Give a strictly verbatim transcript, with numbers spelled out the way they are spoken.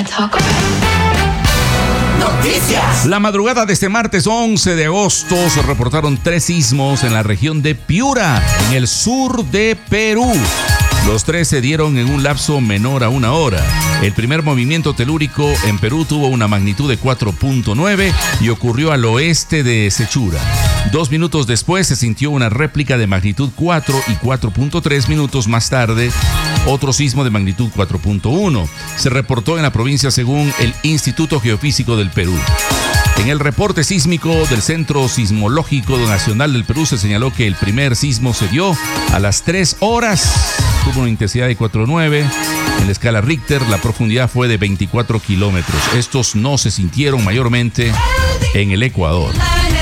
Noticias. La madrugada de este martes once de agosto se reportaron tres sismos en la región de Piura, en el sur de Perú. Los tres se dieron en un lapso menor a una hora. El primer movimiento telúrico en Perú tuvo una magnitud de cuatro punto nueve y ocurrió al oeste de Sechura. Dos minutos después se sintió una réplica de magnitud cuatro y cuatro punto tres minutos más tarde, otro sismo de magnitud cuatro punto uno. Se reportó en la provincia según el Instituto Geofísico del Perú. En el reporte sísmico del Centro Sismológico Nacional del Perú se señaló que el primer sismo se dio a las tres horas. Tuvo una intensidad de cuatro punto nueve. En la escala Richter, la profundidad fue de veinticuatro kilómetros. Estos no se sintieron mayormente en el Ecuador.